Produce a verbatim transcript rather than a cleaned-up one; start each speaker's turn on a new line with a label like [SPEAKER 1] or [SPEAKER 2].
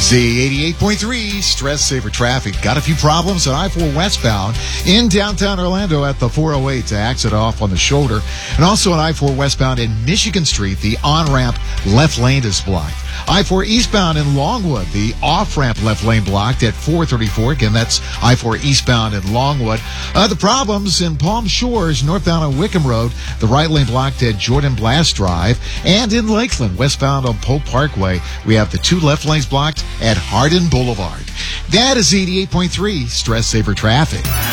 [SPEAKER 1] Z eighty-eight point three, Stress Saver Traffic. Got a few problems on I four westbound in downtown Orlando at the four oh eight to exit off on the shoulder. And also on I four westbound in Michigan Street, the on-ramp left lane is blocked. I four eastbound in Longwood, the off-ramp left lane blocked at four thirty-four. Again, that's I four eastbound in Longwood. Uh, the problems in Palm Shores, northbound on Wickham Road, the right lane blocked at Jordan Blast Drive. And in Lakeland, westbound on Pope Parkway, we have the two left lanes blocked at Hardin Boulevard. That is eighty-eight point three Stress Saver Traffic.